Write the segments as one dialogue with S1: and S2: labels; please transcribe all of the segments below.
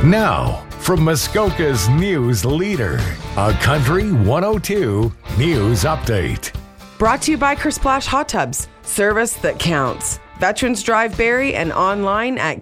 S1: Now, from Muskoka's news leader, a Country 102 News Update.
S2: Brought to you by Kersplash Hot Tubs, service that counts. Veterans Drive Barrie and online at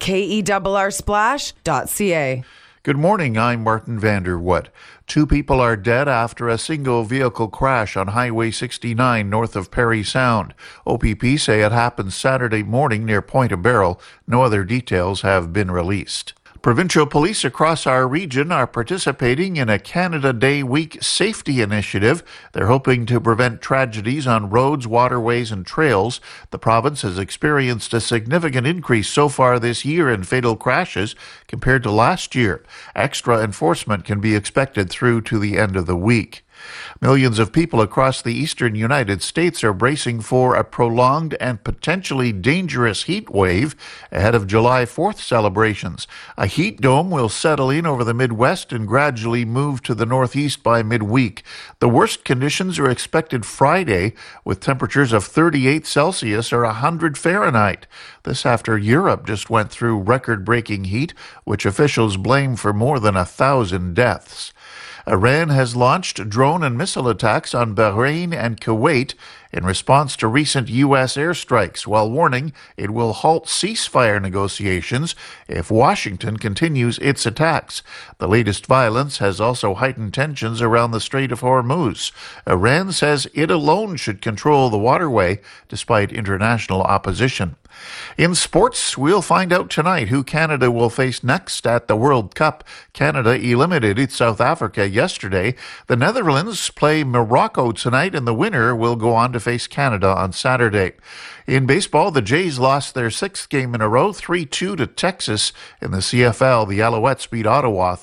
S2: kerrsplash.ca.
S3: Good morning, I'm Martin Vanderwood. 2 people are dead after a single vehicle crash on Highway 69 north of Parry Sound. OPP say it happened Saturday morning near Point of Barrel. No other details have been released. Provincial police across our region are participating in a Canada Day Week safety initiative. They're hoping to prevent tragedies on roads, waterways, and trails. The province has experienced a significant increase so far this year in fatal crashes compared to last year. Extra enforcement can be expected through to the end of the week. Millions of people across the eastern United States are bracing for a prolonged and potentially dangerous heat wave ahead of July 4th celebrations. A heat dome will settle in over the Midwest and gradually move to the Northeast by midweek. The worst conditions are expected Friday, with temperatures of 38 Celsius or 100 Fahrenheit. This after Europe just went through record-breaking heat, which officials blame for more than 1,000 deaths. Iran has launched drone and missile attacks on Bahrain and Kuwait in response to recent U.S. airstrikes, while warning it will halt ceasefire negotiations if Washington continues its attacks. The latest violence has also heightened tensions around the Strait of Hormuz. Iran says it alone should control the waterway, despite international opposition. In sports, we'll find out tonight who Canada will face next at the World Cup. Canada eliminated South Africa yesterday. The Netherlands play Morocco tonight, and the winner will go on to face Canada on Saturday. In baseball, the Jays lost their 6th game in a row, 3-2 to Texas. In the CFL, the Alouettes beat Ottawa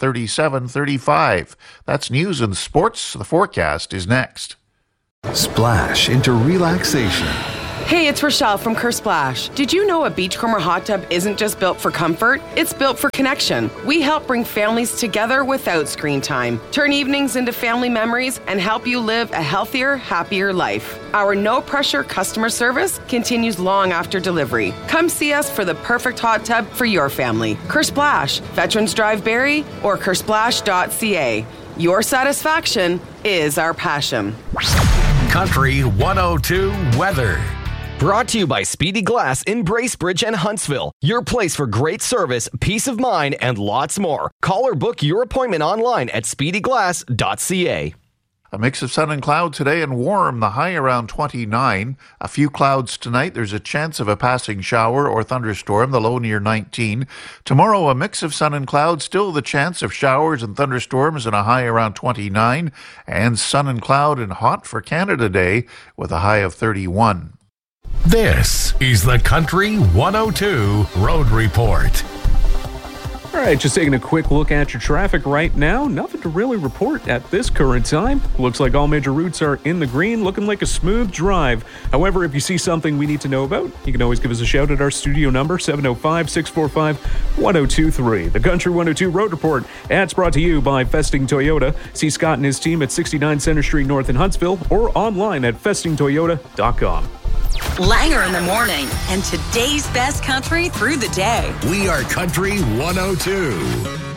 S3: 37-35. That's news and sports. The forecast is next.
S1: Splash into relaxation.
S2: Hey, it's Rochelle from Kersplash. Did you know a Beachcomber hot tub isn't just built for comfort? It's built for connection. We help bring families together without screen time, turn evenings into family memories, and help you live a healthier, happier life. Our no-pressure customer service continues long after delivery. Come see us for the perfect hot tub for your family. Kersplash, Veterans Drive Barrie, or kersplash.ca. Your satisfaction is our passion.
S1: Country 102 weather.
S4: Brought to you by Speedy Glass in Bracebridge and Huntsville. Your place for great service, peace of mind, and lots more. Call or book your appointment online at speedyglass.ca.
S3: A mix of sun and cloud today and warm, the high around 29. A few clouds tonight. There's a chance of a passing shower or thunderstorm, the low near 19. Tomorrow, a mix of sun and cloud, still the chance of showers and thunderstorms and a high around 29. And sun and cloud and hot for Canada Day with a high of 31.
S1: This is the Country 102 Road Report.
S5: All right, just taking a quick look at your traffic right now. Nothing to really report at this current time. Looks like all major routes are in the green, looking like a smooth drive. However, if you see something we need to know about, you can always give us a shout at our studio number, 705-645-1023. The Country 102 Road Report. Ads brought to you by Festing Toyota. See Scott and his team at 69 Center Street North in Huntsville or online at festingtoyota.com.
S6: Langer in the morning and today's best country through the day.
S1: We are Country 102.